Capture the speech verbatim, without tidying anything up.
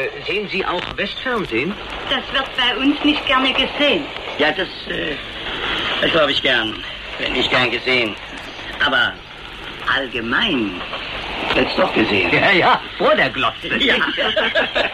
Äh, sehen Sie auch Westfernsehen? Das wird bei uns nicht gerne gesehen. Ja, das, äh, das glaube ich gern. Wird nicht gern gesehen. Aber allgemein wird's doch gesehen. Ja, ja, vor der Glotze. Ja.